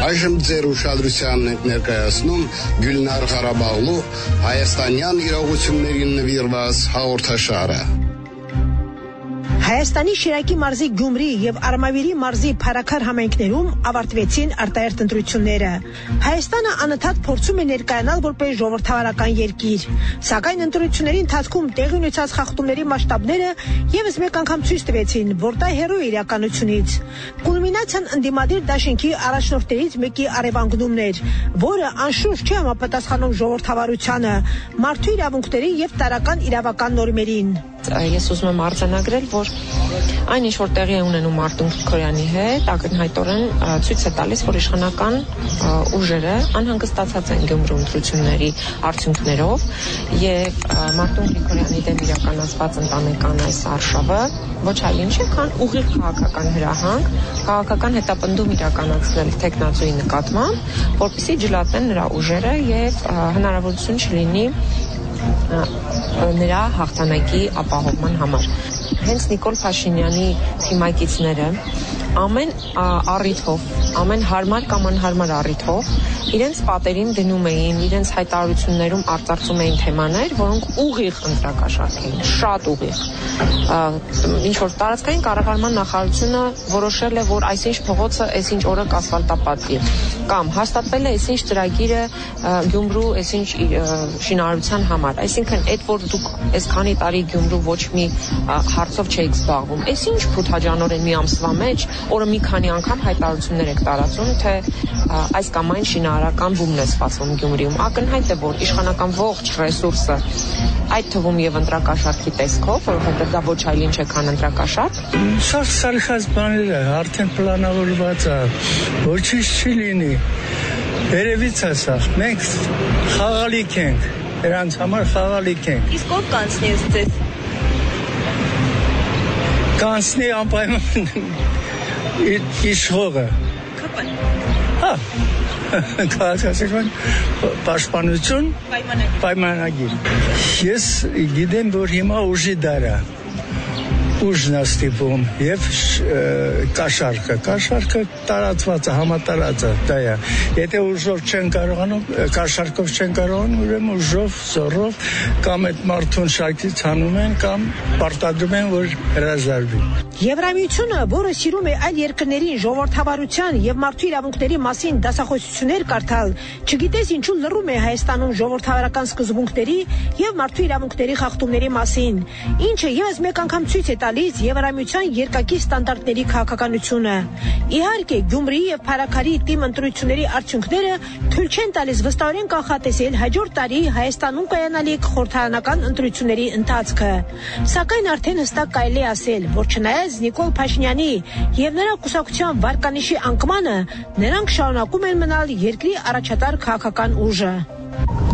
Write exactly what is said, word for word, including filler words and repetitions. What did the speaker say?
Այժմ ձեր ուշադրությանն ենք ներկայացնում Գյուլնար Ղարաբաղլու հայաստանյան իրողություններին նվիրված հաղորդաշարը։ Հայաստանի Շիրակի մարզի Գյումրի և Արմավիրի մարզի Փարաքար համայնքներում ավարտվեցին արտահերթ ընտրությունները։ Հայաստանը անընդհատ փորձում է ներկայանալ որպես ժողովրդավարական երկիր, սակայն ընտրությունների ընթացքում տեղի ունեցած խախտումների մասշտաբները ևս մեկ անգամ ցույց տվեցին, որ դա հեռու է իրականությունից։ Կուլմինացիան ընդդիմադիր դաշինքի առաջնորդներից մեկի առևանգնումն էր, որը անշուշտ չի համապատասխանում ժողովրդավարությանը, մարդու իրավունքների և տարրական իրավական նորմերին։ Ես ուզում եմ արձանագրել, որ այն ինչ որ տեղի է ունենում Մարտուն Գրիգորյանի հետ, ակնհայտորեն ցույց է տալիս, որ իշխանական ուժերը անհանգստացած են Գյումրու ընտրությունների արդյունքներով եւ Մարտուն Գրիգորյանի դեմ իրականացված ընտանեկան այս արշավը ոչ այլ ինչ է, քան ուղիղ քաղաքական հրահանգ, քաղաքական հետապնդում իրականացնել թեկնածուի նկատմամբ, որպեսզի ջլատեն նրա ուժերը եւ հնարավորություն չլինի նրա հաղթանակի ապահովման համար։ Հենց Նիկոլ Փաշինյանի թիմակիցները ամեն առիթով, ամեն հարմար կամ անհարմար առիթով իրենց պատերին դնում էին, իրենց հայտարարություններում արձարծում էին թեմաներ, որոնք ուղիղ ընտրակաշառք էին, շատ ուղիղ։ Ինչ որ տարածքային կառավարման նախարարությունը որոշել է, որ այսինչ փողոցը այսինչ օրը կասֆալտապատվի, կամ հաստատվել է այսինչ ծրագիրը Գյումրու այսինչ շինարարության համար։ Այսինքն, այդ որ դուք այսքանի տարի Գյումրու ոչ մի հարցով չէիք զբաղվում, այսինչ փութաջանորեն մի ամսվա մեջ օրը մի քանի անգամ հայտարարություններ եք տարածում, թե այս կամ այն շինարարական բումն է սպասվում Գյումրիում։ Ակնհայտ է, որ իշխանական ողջ ռեսուրսը, այդ թվում եւ ընտրակաշառքի տեսքով, որովհետեւ դա ոչ այլ ինչ է, քան ընտրակաշառք։ Շատ սարքած բաներ է, արդեն պլանավորված է, ոչինչ չի լինի։ Երևից է սա, մենք խաղալիք ենք, նրանց համար խաղալիք ենք։ Իսկ ով կանցնի ձեզ։ Կանցնի անպայման իշխողը։ Կապան։ Հա, քաղաքացիական պաշտպանություն պայմանագիր։ Ես գիտեմ, որ հիմա ուժի դար է, ուժն է ստիպում և կաշառքը, կաշառքը տարածված է, համատարած է, դա է։ Եթե ուժով չեն կարողանում, կաշառքով չեն կարողանում, ուրեմն ուժով, զորով, կամ այդ մարդուն շարքից հանում են, կամ պարտադրում են, որ հրաժարվի։ Եվրամիությունը, որը սիրում է այլ երկրներին ժողովրդավարության և մարդու իրավունքների մասին դասախոսություններ կարդալ, չգիտես ինչու լռում է Հայաստանում ժողովրդավարական սկզբունքների և մարդու իրավունքների խախտումների մասին, ինչը ևս մեկ անգամ ցույց է տալիս Եվրամիության երկակի ստանդարտների քաղաքականությունը։ Իհարկե, Գյումրիի և Փարաքարի թիմ ընտրությունների արդյունքները թույլ չեն տալիս վստահորեն կանխատեսել հաջորդ տարի Հայաստանում կայանալիք խորհրդարանական ընտրությունների ընթացքը։ Սակայն արդեն հստակ կարելի է ասել, որ չնայած Նիկոլ Փաշինյանի և նրա կուսակցության վարկանիշի անկմանը, նրանք շարունակում են մնալ երկրի առաջատար քաղաքական ուժը։